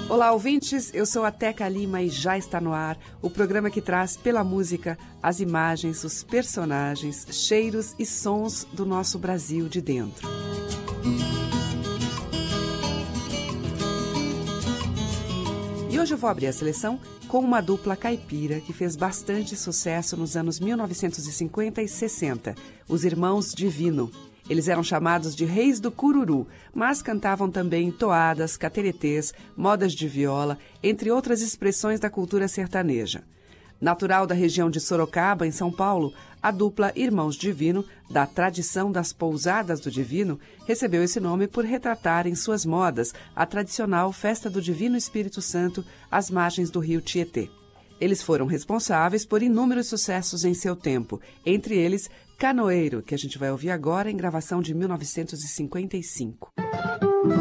Olá, ouvintes, eu sou a Teca Lima e já está no ar o programa que traz pela música as imagens, os personagens, cheiros e sons do nosso Brasil de dentro. E hoje eu vou abrir a seleção com uma dupla caipira que fez bastante sucesso nos anos 1950 e 60, os Irmãos Divino. Eles eram chamados de Reis do Cururu, mas cantavam também toadas, cateretês, modas de viola, entre outras expressões da cultura sertaneja. Natural da região de Sorocaba, em São Paulo, a dupla Irmãos Divino, da tradição das pousadas do Divino, recebeu esse nome por retratar em suas modas a tradicional Festa do Divino Espírito Santo às margens do rio Tietê. Eles foram responsáveis por inúmeros sucessos em seu tempo, entre eles Canoeiro, que a gente vai ouvir agora em gravação de 1955.